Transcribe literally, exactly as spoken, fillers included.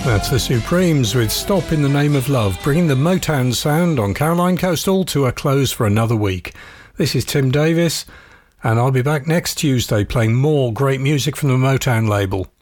That's the Supremes with Stop in the Name of Love, bringing the Motown sound on Caroline Coastal to a close for another week. This is Tim Davis, and I'll be back next Tuesday playing more great music from the Motown label.